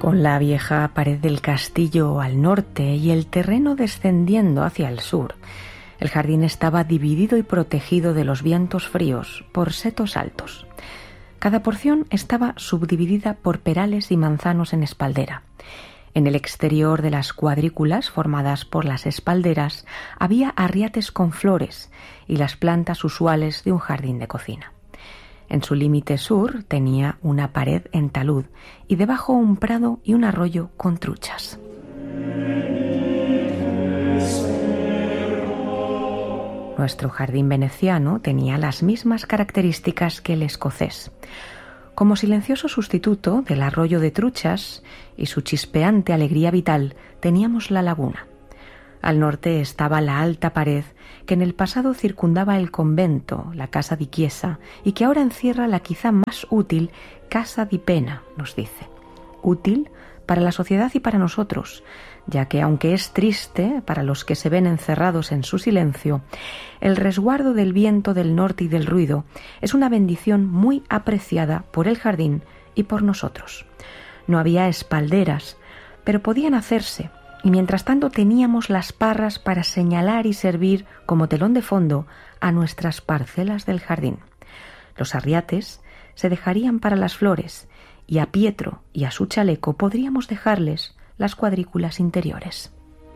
Con la vieja pared del castillo al norte y el terreno descendiendo hacia el sur, el jardín estaba dividido y protegido de los vientos fríos por setos altos. Cada porción estaba subdividida por perales y manzanos en espaldera. En el exterior de las cuadrículas formadas por las espalderas había arriates con flores y las plantas usuales de un jardín de cocina. En su límite sur tenía una pared en talud y debajo un prado y un arroyo con truchas. Nuestro jardín veneciano tenía las mismas características que el escocés. Como silencioso sustituto del arroyo de truchas y su chispeante alegría vital, teníamos la laguna. Al norte estaba la alta pared que en el pasado circundaba el convento, la Casa di Chiesa, y que ahora encierra la quizá más útil Casa di Pena, nos dice. Útil para la sociedad y para nosotros, ya que aunque es triste para los que se ven encerrados en su silencio, el resguardo del viento del norte y del ruido es una bendición muy apreciada por el jardín y por nosotros. No había espalderas, pero podían hacerse, y mientras tanto teníamos las parras para señalar y servir como telón de fondo a nuestras parcelas del jardín. Los arriates se dejarían para las flores, y a Pietro y a su chaleco podríamos dejarles las cuadrículas interiores.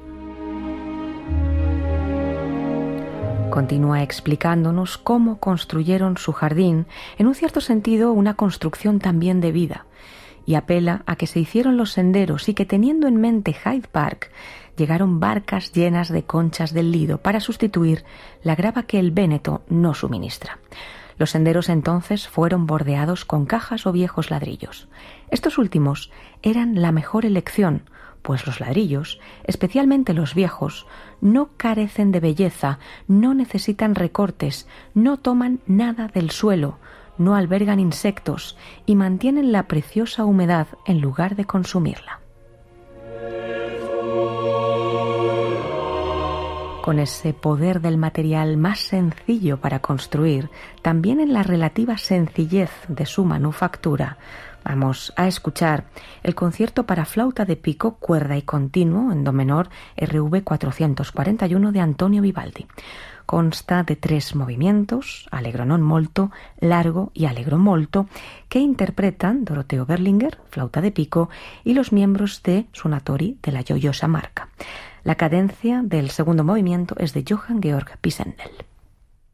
Continúa explicándonos cómo construyeron su jardín, en un cierto sentido una construcción también de vida, y apela a que se hicieron los senderos y que, teniendo en mente Hyde Park, llegaron barcas llenas de conchas del Lido para sustituir la grava que el Véneto no suministra. Los senderos entonces fueron bordeados con cajas o viejos ladrillos. Estos últimos eran la mejor elección, pues los ladrillos, especialmente los viejos, no carecen de belleza, no necesitan recortes, no toman nada del suelo, no albergan insectos y mantienen la preciosa humedad en lugar de consumirla. Con ese poder del material más sencillo para construir, también en la relativa sencillez de su manufactura, vamos a escuchar el concierto para flauta de pico, cuerda y continuo en do menor RV 441 de Antonio Vivaldi. Consta de 3 movimientos, allegro non molto, largo y allegro molto, que interpretan Doroteo Berlinger, flauta de pico, y los miembros de Suonatori de la Gioiosa Marca. La cadencia del segundo movimiento es de Johann Georg Pisendel.